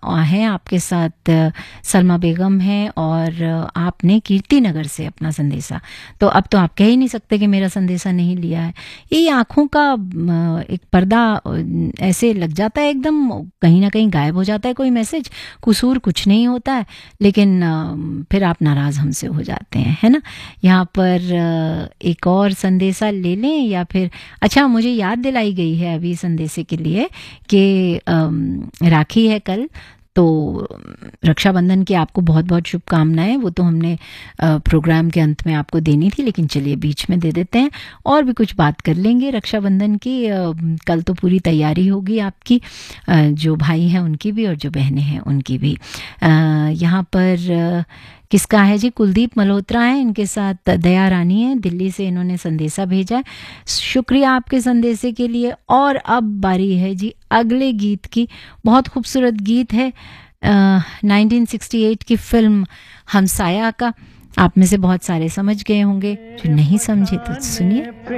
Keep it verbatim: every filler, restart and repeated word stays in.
हैं आपके साथ सलमा बेगम हैं और आपने कीर्ति नगर से अपना संदेशा, तो अब तो आप कह ही नहीं सकते कि मेरा संदेशा नहीं लिया है। ये आँखों का एक पर्दा ऐसे लग जाता है, एकदम कहीं ना कहीं गायब हो जाता है कोई मैसेज, कसूर कुछ नहीं होता है, लेकिन फिर आप नाराज़ हमसे हो जाते हैं, है ना। यहाँ पर एक और संदेशा ले लें या फिर, अच्छा मुझे याद दिलाई गई है अभी संदेशे के लिए कि राखी है कल, तो रक्षाबंधन की आपको बहुत बहुत शुभकामनाएं। वो तो हमने प्रोग्राम के अंत में आपको देनी थी, लेकिन चलिए बीच में दे देते हैं और भी कुछ बात कर लेंगे रक्षाबंधन की। कल तो पूरी तैयारी होगी आपकी, जो भाई हैं उनकी भी और जो बहनें हैं उनकी भी। यहाँ पर किसका है जी, कुलदीप मल्होत्रा है, इनके साथ दया रानी है, दिल्ली से इन्होंने संदेशा भेजा है। शुक्रिया आपके संदेशे के लिए। और अब बारी है जी अगले गीत की। बहुत खूबसूरत गीत है, नाइनटीन सिक्सटी एट की फिल्म हमसाया का। आप में से बहुत सारे समझ गए होंगे, जो नहीं समझे तो सुनिए।